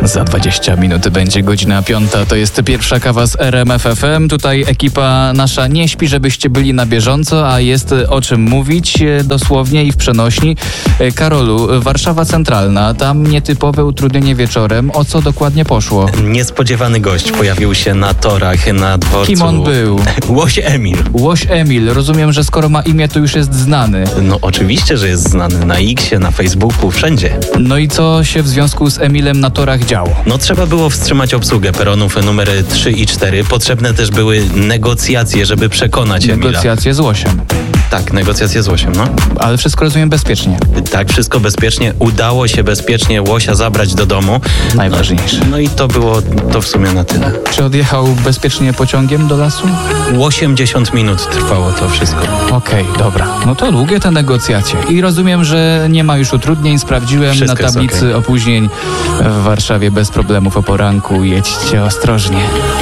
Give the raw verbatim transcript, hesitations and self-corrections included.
Za dwadzieścia minut będzie godzina piąta. To jest pierwsza kawa z R M F F M. Tutaj ekipa nasza nie śpi, żebyście byli na bieżąco, a jest o czym mówić dosłownie i w przenośni. Karolu, Warszawa Centralna, tam nietypowe utrudnienie wieczorem. O co dokładnie poszło? Niespodziewany gość pojawił się na torach na dworcu. Kim on był? Łoś Emil. Łoś Emil. Rozumiem, że skoro ma imię, to już jest znany. No oczywiście, że jest znany na X-ie, na Facebooku, wszędzie. No i co się w związku z Emilem na torach działo? No trzeba było wstrzymać obsługę peronów numery trzy i cztery. Potrzebne też były negocjacje, żeby przekonać Emila. Negocjacje z Łosiem. Tak, negocjacje z Łosiem, no. Ale wszystko rozumiem bezpiecznie. Tak, wszystko bezpiecznie. Udało się bezpiecznie Łosia zabrać do domu. Najważniejsze. No i to było to w sumie na tyle. Czy odjechał bezpiecznie pociągiem do lasu? osiemdziesiąt minut trwało to wszystko. Okej, okay, dobra. No to długie te negocjacje. I rozumiem, że nie ma już utrudnień. Sprawdziłem Wszystko na tablicy jest okay. opóźnień w Warszawie bez problemów o poranku. Jedźcie ostrożnie.